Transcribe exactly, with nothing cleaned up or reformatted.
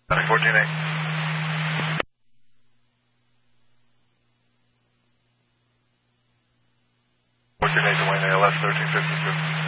fourteen eight. fourteen eight to Wayne A L S thirteen fifty-two.